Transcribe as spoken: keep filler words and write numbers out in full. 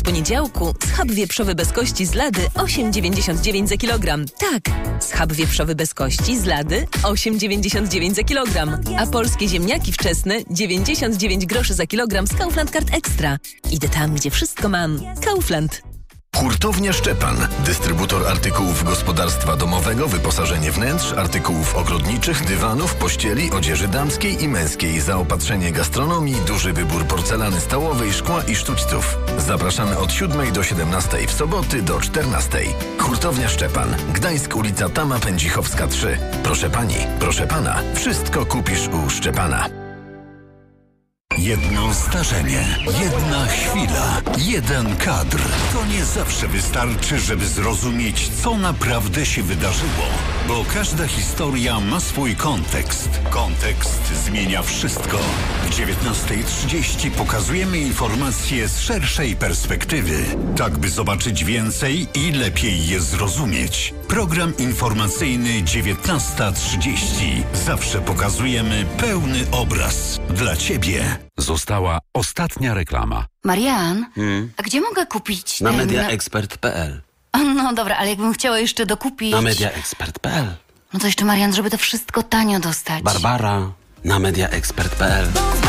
poniedziałku schab wieprzowy bez kości z Lady osiem dziewięćdziesiąt dziewięć za kilogram. Tak, schab wieprzowy bez kości z Lady osiem dziewięćdziesiąt dziewięć za kilogram. A polskie ziemniaki wczesne dziewięćdziesiąt dziewięć groszy za kilogram z Kaufland Card Extra. Idę tam, gdzie wszystko mam. Kaufland. Hurtownia Szczepan. Dystrybutor artykułów gospodarstwa domowego, wyposażenie wnętrz, artykułów ogrodniczych, dywanów, pościeli, odzieży damskiej i męskiej, zaopatrzenie gastronomii, duży wybór porcelany stołowej, szkła i sztućców. Zapraszamy od siódmej do siedemnastej w soboty do czternastej. Hurtownia Szczepan. Gdańsk, ulica Tama Pędzichowska trzy. Proszę pani, proszę pana, wszystko kupisz u Szczepana. Jedno zdarzenie, jedna chwila, jeden kadr. To nie zawsze wystarczy, żeby zrozumieć, co naprawdę się wydarzyło. Bo każda historia ma swój kontekst. Kontekst zmienia wszystko. W dziewiętnasta trzydzieści pokazujemy informacje z szerszej perspektywy. Tak, by zobaczyć więcej i lepiej je zrozumieć. Program informacyjny dziewiętnasta trzydzieści. Zawsze pokazujemy pełny obraz. Dla Ciebie. Została ostatnia reklama. Marian, Hmm? a gdzie mogę kupić Na ten... mediaexpert kropka p l. No dobra, ale jakbym chciała jeszcze dokupić... Na mediaexpert kropka p l. No to jeszcze, Marian, żeby to wszystko tanio dostać. Barbara, na mediaexpert kropka p l.